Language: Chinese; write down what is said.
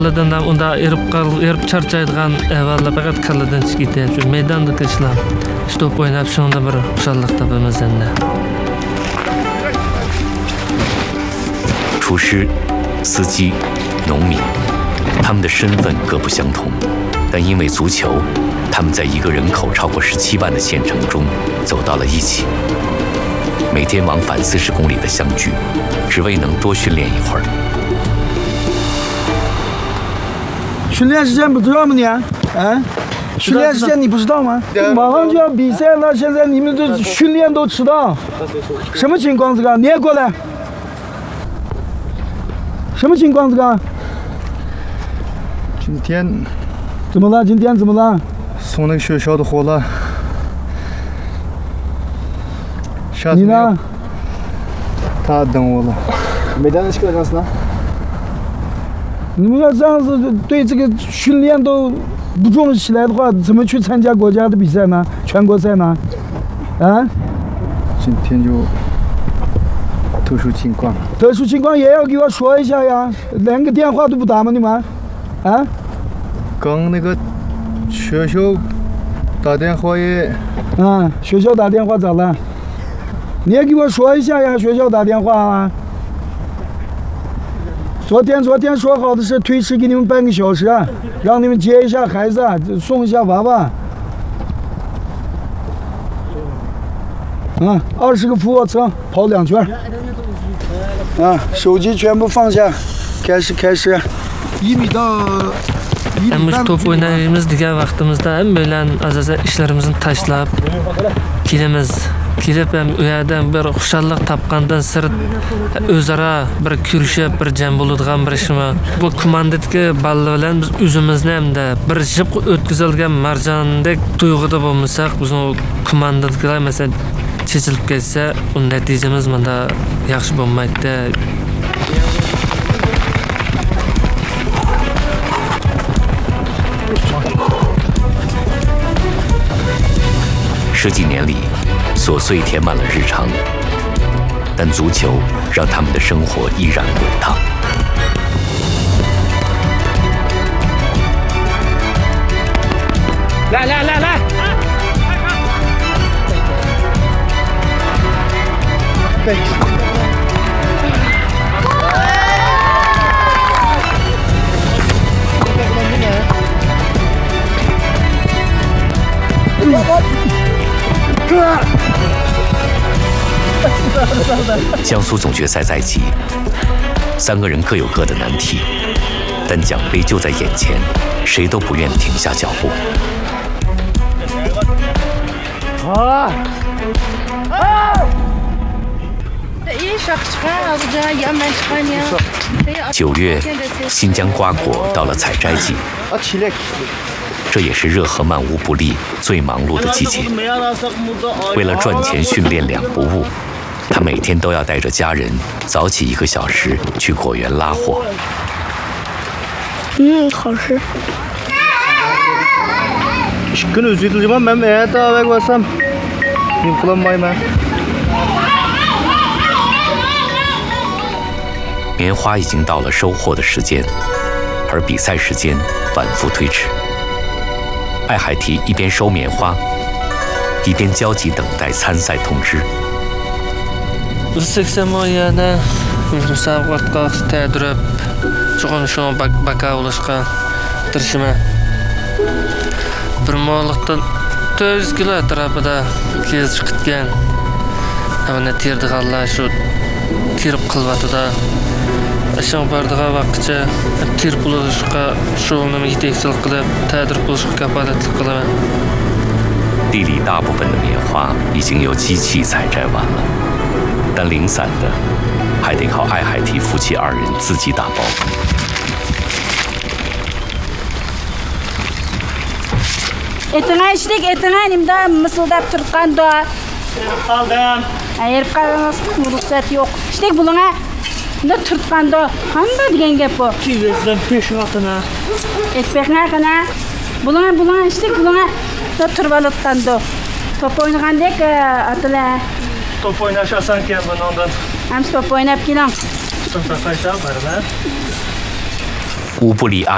Kalladan onda erip charchaydigan avvalda faqat kalladan chiqib ketadi. Shu maydonda ishlab, stop o'ynab shunda bir xushallik topamiz endi. 厨师、司机、农民，他们的身份各不相同，但因为足球，他们在一个人口超过17万的县城中走到了一起。每天往返40公里的相聚，只为能多训练一会儿。 训练时间不知道吗你？啊？训练时间你不知道吗？马上就要比赛了，现在你们这训练都迟到，什么情况？这个你也过来？什么情况？这个？ 今天怎么了？今天怎么了？ 送那个学校的货了。 你呢？ 他等我了。没带那个啥呢？ 你们要这样子对这个训练都不重视起来的话，怎么去参加国家的比赛呢？全国赛呢？啊？ 今天就特殊情况。 特殊情况也要给我说一下呀，连个电话都不打吗？你们？啊？ 刚那个学校打电话也。 啊，学校打电话咋了？你也给我说一下呀，学校打电话啊。 昨天说好的是推迟给你们半个小时，让你们接一下孩子，送一下娃娃。20个俯卧撑，跑2圈。手机全部放下，开始。1米到1米半。 Top o'ynaymiz degan vaqtimizda ham bilan azaza ishlarimizni tashlab kelamiz. Kelib ham u yerdan bir xushallik topgandan sirt o'zaro bir kurashib, bir jam bo'ladigan bir ishmi. Bu komandadagi balla bilan biz o'zimizni hamda bir jib o'tkazilgan marjondek tuyg'uda bo'lmasak, biz komandadagilar masalan chechilib ketsa, uni natijamiz menda yaxshi bo'lmaydi. 10几年里，琐碎填满了日常，但足球让他们的生活依然滚烫。 来！ 对。 江苏总决赛在即，3个人各有各的难题，但奖杯就在眼前，谁都不愿停下脚步。9月，新疆瓜果到了采摘季。 这也是热河曼乌布力最忙碌的季节。为了赚钱训练2不误，他每天都要带着家人早起1个小时去果园拉货。 好吃。 棉花已经到了收获的时间，而比赛时间反复推迟。 艾海提一边收棉花，一边焦急等待参赛通知。 80 musobaqaga tayyorlab, cho'qin shu baka olishga tirishiman. Bir mo'lliqdan 400 kilo atrofida kez chiqitgan. Mana terdiganlar shu terib qilvatida. Aşağı bardağa vaqtcha tir buluşqa şovunu yetekchilik qilib, tadbir buluşqa kafolatlik qilaman. 地里大部分的棉花已经由机器采摘完了，但零散的还得靠艾海提夫妻2人自己打包。 Etine işlik, etine nimde mısıldap Türkkan'da. Kaldım. Ayırıp kaldım, ruhsat yok. İşlik buluna. Ne Türkkan'da, handa diyen gep bu. Çiğizden peşin altına. Etpekine kana. Buluna işlik buluna. Ne Türkbalıktan'da. Top oynayan dek atıla. Top oynaşasan ki ben ondan. Hem top oynayıp gelen. Sınıfta kaçta var lan? 乌布里阿